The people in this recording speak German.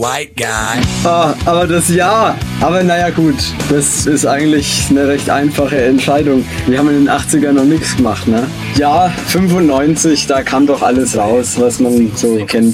White guy. Ah, aber das Jahr. Aber naja gut, das ist eigentlich eine recht einfache Entscheidung. Wir haben in den 80ern noch nichts gemacht, ne? Ja, 95, da kam doch alles raus, was man so kennt.